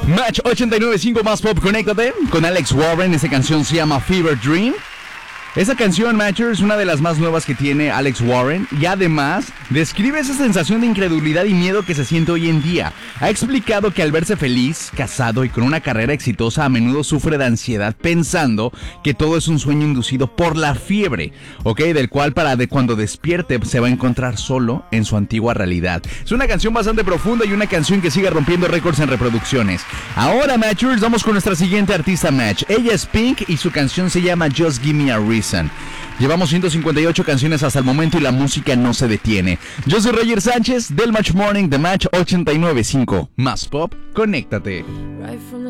Match 89.5 más pop, conéctate con Alex Warren. Esa canción se llama Fever Dream. Esa canción, Matcher, es una de las más nuevas que tiene Alex Warren y además describe esa sensación de incredulidad y miedo que se siente hoy en día. Ha explicado que al verse feliz, casado y con una carrera exitosa, a menudo sufre de ansiedad pensando que todo es un sueño inducido por la fiebre, ¿ok? Del cual cuando despierte se va a encontrar solo en su antigua realidad. Es una canción bastante profunda y una canción que sigue rompiendo récords en reproducciones. Ahora, Matchers, vamos con nuestra siguiente artista, Match. Ella es Pink y su canción se llama Just Give Me a Reason. Llevamos 158 canciones hasta el momento y la música no se detiene. Yo soy Roger Sánchez del Match Morning de Match 89.5. Más pop, conéctate. Right from the